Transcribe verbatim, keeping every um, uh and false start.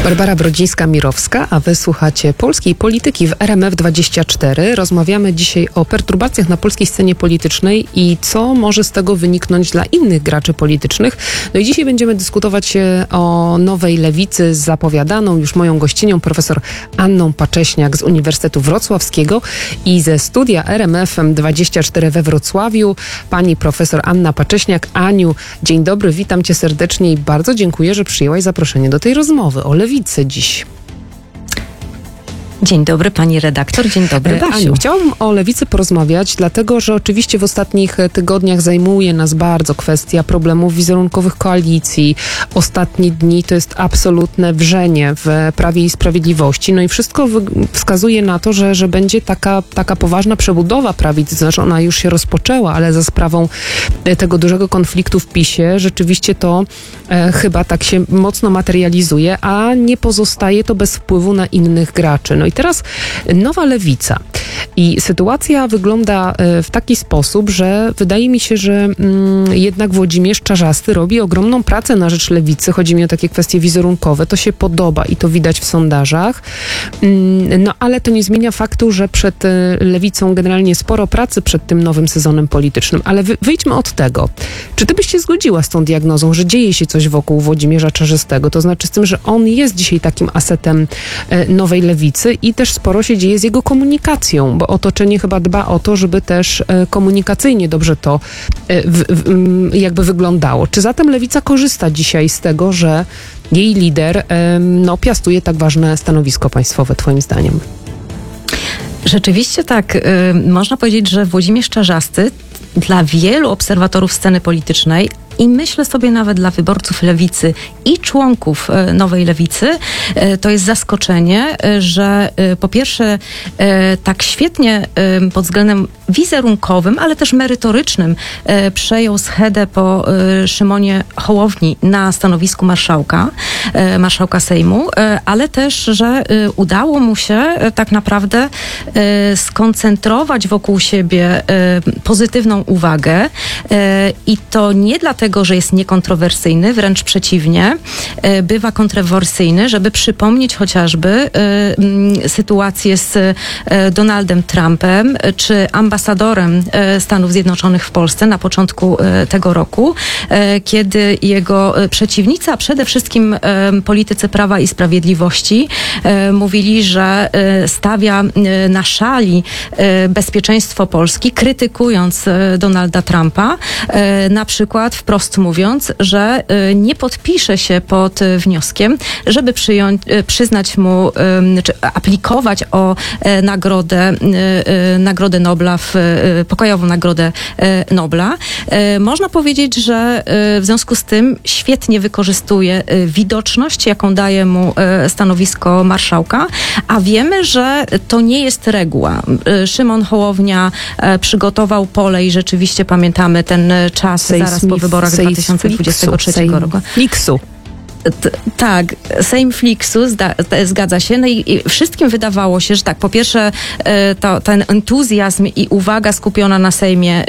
Barbara Brodzińska-Mirowska, a wy słuchacie Polskiej Polityki w R M F dwadzieścia cztery. Rozmawiamy dzisiaj o perturbacjach na polskiej scenie politycznej i co może z tego wyniknąć dla innych graczy politycznych. No i dzisiaj będziemy dyskutować o nowej lewicy z zapowiadaną już moją gościnią, profesor Anną Pacześniak z Uniwersytetu Wrocławskiego i ze studia R M F dwadzieścia cztery we Wrocławiu pani profesor Anna Pacześniak. Aniu, dzień dobry, witam cię serdecznie i bardzo dziękuję, że przyjęłaś zaproszenie do tej rozmowy o lewicy dziś. Dzień dobry pani redaktor, dzień dobry Basiu. Aniu, chciałabym o lewicy porozmawiać, dlatego że oczywiście w ostatnich tygodniach zajmuje nas bardzo kwestia problemów wizerunkowych koalicji. Ostatnie dni to jest absolutne wrzenie w Prawie i Sprawiedliwości. No i wszystko wskazuje na to, że, że będzie taka, taka poważna przebudowa prawicy, znaczy ona już się rozpoczęła, ale za sprawą tego dużego konfliktu w PiSie rzeczywiście to e, chyba tak się mocno materializuje, a nie pozostaje to bez wpływu na innych graczy. No i teraz nowa lewica. I sytuacja wygląda w taki sposób, że wydaje mi się, że mm, jednak Włodzimierz Czarzasty robi ogromną pracę na rzecz lewicy. Chodzi mi o takie kwestie wizerunkowe. To się podoba i to widać w sondażach. Mm, no ale to nie zmienia faktu, że przed lewicą generalnie sporo pracy przed tym nowym sezonem politycznym. Ale wy, wyjdźmy od tego. Czy ty byś się zgodziła z tą diagnozą, że dzieje się coś wokół Włodzimierza Czarzastego? To znaczy z tym, że on jest dzisiaj takim asetem e, nowej lewicy i też sporo się dzieje z jego komunikacją, bo otoczenie chyba dba o to, żeby też e, komunikacyjnie dobrze to e, w, w, jakby wyglądało. Czy zatem lewica korzysta dzisiaj z tego, że jej lider e, no, piastuje tak ważne stanowisko państwowe, twoim zdaniem? Rzeczywiście tak. Y, można powiedzieć, że Włodzimierz Czarzasty dla wielu obserwatorów sceny politycznej i myślę sobie nawet dla wyborców lewicy i członków nowej lewicy, to jest zaskoczenie, że po pierwsze tak świetnie pod względem wizerunkowym, ale też merytorycznym przejął schedę po Szymonie Hołowni na stanowisku marszałka, marszałka Sejmu, ale też, że udało mu się tak naprawdę skoncentrować wokół siebie pozytywną uwagę i to nie dlatego, tego, że jest niekontrowersyjny, wręcz przeciwnie, bywa kontrowersyjny, żeby przypomnieć chociażby y, sytuację z y, Donaldem Trumpem, czy ambasadorem y, Stanów Zjednoczonych w Polsce na początku y, tego roku, y, kiedy jego przeciwnicy, a przede wszystkim y, politycy Prawa i Sprawiedliwości y, mówili, że y, stawia y, na szali y, bezpieczeństwo Polski, krytykując y, Donalda Trumpa, y, na przykład w wprost mówiąc, że y, nie podpisze się pod y, wnioskiem, żeby przyjąć, y, przyznać mu, y, czy aplikować o y, nagrodę, y, y, nagrodę Nobla, w, y, pokojową nagrodę y, Nobla. Y, można powiedzieć, że y, w związku z tym świetnie wykorzystuje y, widoczność, jaką daje mu y, stanowisko marszałka, a wiemy, że to nie jest reguła. Y, Szymon Hołownia y, przygotował pole i rzeczywiście pamiętamy ten czas Sejm zaraz po wyborach dwa tysiące dwudziestego trzeciego roku. Fliksu. T- tak, Sejm Fliksu, zda- t- zgadza się. No i, i wszystkim wydawało się, że tak, po pierwsze e, to, ten entuzjazm i uwaga skupiona na Sejmie